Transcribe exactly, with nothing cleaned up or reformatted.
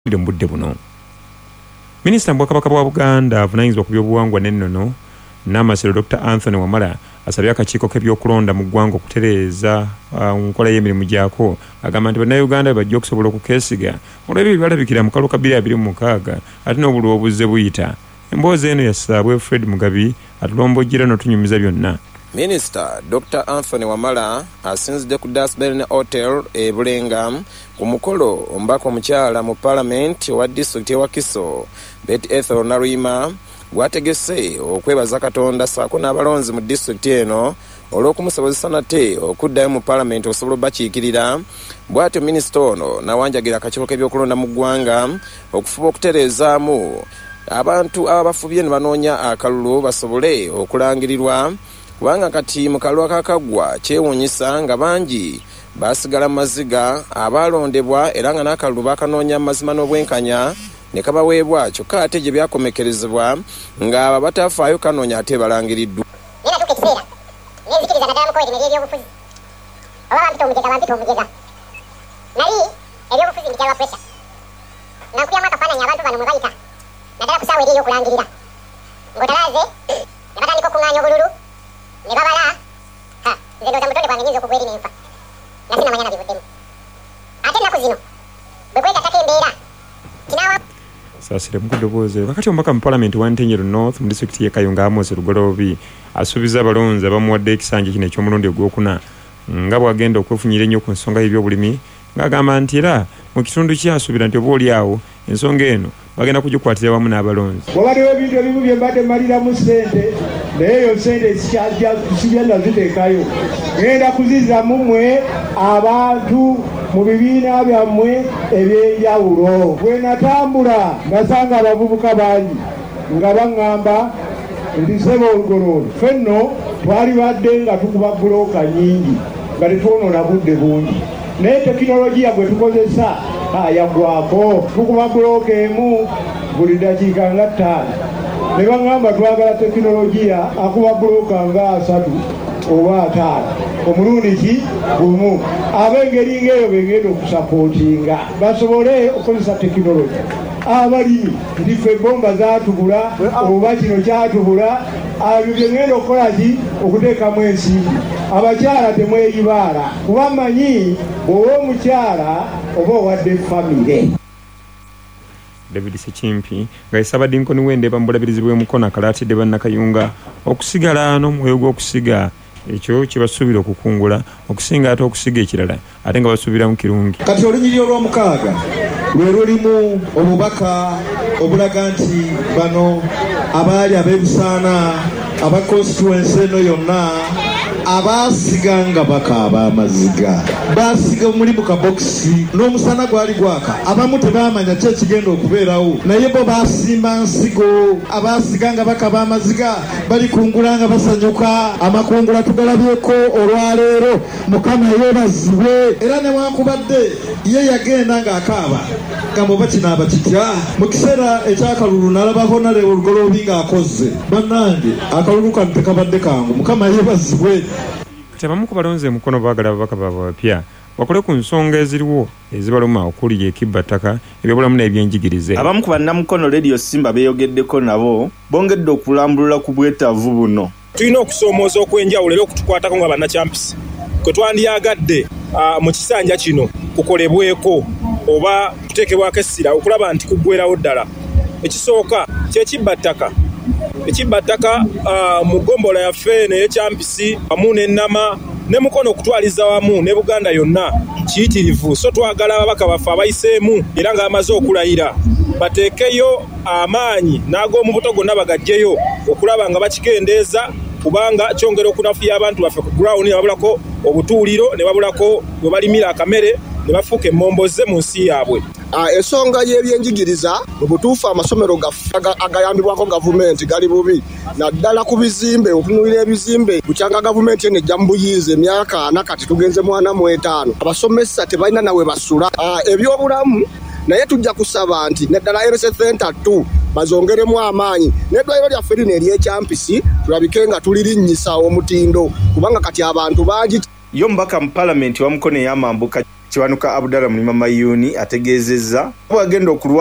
mbudde buno. Minisita Mbwakabaka bwa Buganda avunaanyizibwa ku by'obuwangwa n'ennono Nnamasiro Doctor Anthony Wamala asabye akakiiko k'ebyokulonda mu ggwanga okutereeza uh, nkola y'emirimu gyako. Agamba nti bannayuganda bajja okusobola okukeesiga olw'ebyo byalabikira mu kalulu ka bbiri abiri mu mukaaga ate n'obulwa obuzze buyita. Emboozi eno yasaabwe Fred Mugabi atulombojjera n'otunyumiza byonna. Minisita Doctor Anthony Wamala asinzidde ku Dasben Hotel e Bulenga ku mukolo omubaka omukyala mu Parliament wa disitulikiti ewa Kiso Betty Ethel Narima gwategese okwebaza Katonda ssaako n'abalonzi mu disitulikiti eno olw'okumusobozesa nate okuddayo mu Parliament okusobola obbakiikirira. Bw'atyo minisita ono n'awanjagira akakiiko k'ebyokulonda mu ggwanga okufuba okutereezaamu abantu abafubye ne banoonya akalulu basobole okulangirirwa, kubanga kati mu kalulu akakagwa kyewuunyisa nga bangi basigala maziga abalondebwa era nga n'akalulu bakanoonya mazima n'obwenkanya ne kabaweebwa kyokka ate gye byakomekerezebwa nga abo batafaayo kanoonya ate balangiriddwa. Nadala kusawa eriyo okulangirira ng'otalaze ne batandika okuŋŋaanya obululu ne babala ha nze ndowooza mutonde gwange nyinza okugwa eri n'enfa nasi namanya nabivuddemu ate ennaku zino bwe kwegattako embeera kinaawa Saasire mu kudobooze kakati omubaka mu Parliament wa Ntenjeru North mu disitulikiti y'e Kayunga Amos Lugoloobi asuubiza abalonzi abamuwadde ekisanja kino eky'omulundi ogwokuna nga bw'agenda okwefunyira ennyo ku nsonga y'ebyobulimi ng'agamba nti era mu kitundu kye asuubira nti oba oli awo ensonga eno bagenda kugikwatira wamu n'abalonzi. Wabaddewo ebintu ebimu bye mbadde mmaliramu ssente naye eyo ssente sigenda ziteekayo. Ngenda kuzizamu mmwe abantu mu bibiina byammwe eby'enjawulo. Bwe natambula nasanga abavubuka bangi nga baŋŋamba nti ssebo olugoloobi ffenno twali badde nga tukuba bulooka nnyingi nga tetwonoona budde bungi. Naye tekinologiya gwe tukozesa yagwako tukuba bulooka emu buli dakiika nga ttaano. Ne baŋŋamba twagala tekinologiya akuba bulooka nga asatu oba ataano omulundi ki gumu. Ab'engeri ng'eyo begenda okusapootinga basobole okukozesa tekinologiya. Abalimi nti ffe ebbomba zaatubula oba kino kyatubula abyo bye ngenda okukola ki okuteekamu ensimbi. Abakyala temweyibaala kuba mmanyi bw'oba omukyala oba owadde famire. David Sekimpi nga yasaba Dinkoni Wendeba mu bulabirizi bw'emukono akalaatidde bannakayunga okusigala n'omwoyo gw'okusiga ekyo kye basuubira okukungula okusinga ate okusiga ekirala ate nga basuubiramu kirungi. Kati olunyiri olw'omukaaga lwe lulimu obubaka obulaga nti bano abaali ab'ebusaana aba constituency eno yonna abaasiga nga bakaaba amaziga baasiga omuli mu kabokisi n'omusana gwali gwaka abamu tebaamanya ki ekigenda okubeerawo naye bo baasimba nsigo abaasiga nga bakaaba amaziga balikungula nga basanyuka. Amakungula tugalabyeko olwaleero Mukama yeebazibwe era newankubadde ye yagenda ng'akaaba gamba oba kinaaba kitya. Mu kiseera ekyakalulu nalabaho nale Olugoloobi ng'akoze bannange akalulu kano tekabadde kangu. Mukama yeebazibwe. Kati abamu ku balonzi emukono baagala ababaka baabwe abapya bakole ku nsonga eziriwo ezibaluma okuli ekibbattaka ebyobulamu n'ebyenjigirize. Abamu ku bannamukono Radio Simba beeyogeddeko nabo bongedde okulambulula ku bwetaavu buno. Tulina okusoomooza okwenjawulo era okutukwatako nga bannakyampisi kwe twandyagadde mu kisanja kino kukolebweko oba tuteekebwako essira okulaba nti kuggwerawo ddala. Ekisooka kyekibbattaka ekibbattaka mu ggombolola yaffe n'eyekyampisi wamu n'ennama ne mukono okutwaliza wamu ne Buganda yonna kiyitirivu. So twagala ababaka baffe abayiseemu era nga bamaze okulayira bateekeyo amaanyi n'ag'omu buto gonna bagaggyeyo okulaba nga bakikendeeza, kubanga kyongera okunafuya abantu baffe ku ground ne babulako obutuuliro ne babulako we balimira akamere ne bafuuka emmomboze mu nsi yaabwe. Ensonga y'ebyenjigiriza mu butuufu amasomero gaffe agayambibwako gavumenti gali bubi naddala ku bizimbe. Otunulira ebizimbe bukyanga gavumenti eno ejja mu buyiizi emyaka ana kati tugenze mu ana mu etaano. Abasomesa tebalina nawe basula. Ebyobulamu naye tujja kusaba nti naddala L S Center two bazongeremu amaanyi n'eddwaliro lyaffe lino ery'ekyampisi tulabike nga tulirinnyisa omutindo kubanga kati abantu bangi. Yo mbaka mu Parliament wa Mukono ey'Amambuka Kiwanuka Abdallah Mulima Mayuni ategeezezza bwagenda okulwa